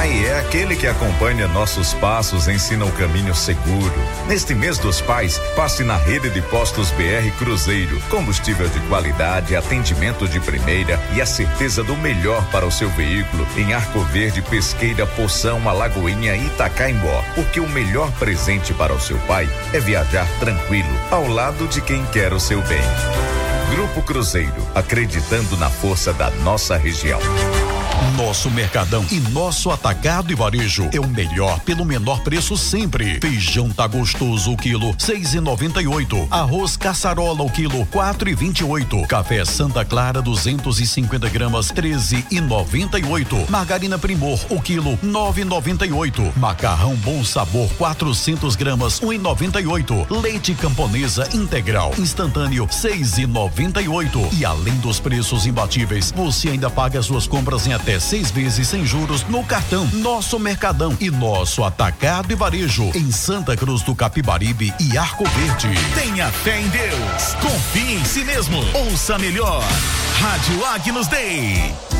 pai é aquele que acompanha nossos passos, ensina o caminho seguro. Neste mês dos pais, passe na rede de postos BR Cruzeiro. Combustível de qualidade, atendimento de primeira e a certeza do melhor para o seu veículo em Arco Verde, Pesqueira, Poção, Alagoinha e Itacaimbó. Porque o melhor presente para o seu pai é viajar tranquilo, ao lado de quem quer o seu bem. Grupo Cruzeiro, acreditando na força da nossa região. Nosso Mercadão e nosso atacado e varejo é o melhor pelo menor preço sempre. Feijão tá gostoso o quilo 6,98. Arroz caçarola o quilo 4,28. Café Santa Clara 250 gramas 13,98. Margarina Primor o quilo 9,98. Macarrão Bom Sabor 400 gramas 1,98. Leite Camponesa integral instantâneo 6,98. E além dos preços imbatíveis, você ainda paga suas compras em até 6 vezes sem juros no cartão. Nosso Mercadão e nosso atacado e varejo em Santa Cruz do Capibaribe e Arco Verde. Tenha fé em Deus, confie em si mesmo, ouça melhor. Rádio Agnus Dei.